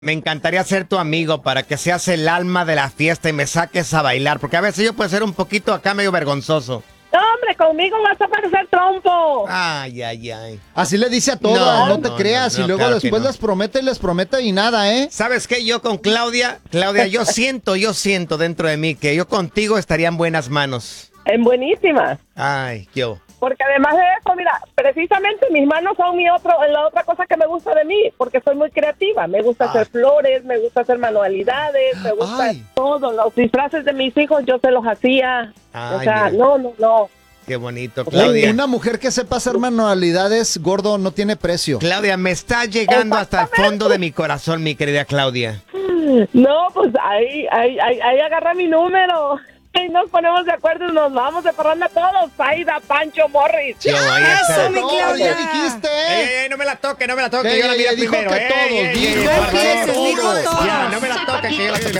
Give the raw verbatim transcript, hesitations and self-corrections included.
Me encantaría ser tu amigo para que seas el alma de la fiesta y me saques a bailar, porque a veces yo puedo ser un poquito acá medio vergonzoso. No, hombre, conmigo vas a parecer trompo. Ay, ay, ay. Así le dice a todas, no, No, te no, creas. no, no, y luego claro que después no. les promete y les promete y nada, ¿eh? ¿Sabes qué? Yo con Claudia, Claudia, yo siento, yo siento dentro de mí que yo contigo estaría en buenas manos. En buenísima. Ay, yo. Porque además de eso, mira, precisamente mis manos son mi otro, la otra cosa que me gusta de mí, porque soy muy creativa. Me gusta hacer flores, me gusta hacer manualidades, me gusta Ay. todo. Los disfraces de mis hijos yo se los hacía. Ay, o sea, mira. no, no, no. Qué bonito, Una- Claudia. Una mujer que sepa hacer manualidades, gordo, no tiene precio. Claudia, me está llegando hasta el fondo de mi corazón, mi querida Claudia. No, pues ahí, ahí, ahí, ahí agarra mi número. Y nos ponemos de acuerdo y nos vamos de parranda todos. Saida, Pancho, Morris. Yo, ahí está. mi No, Claudia. ya dijiste. Ey, ey, ey, no me la toque, no me la toque, Ey, yo la ey, mira ey, dijo primero. que Ey, todos, ey, ey, dijo ey, que por favor. todos. Ya, no me la toque, que yo la toque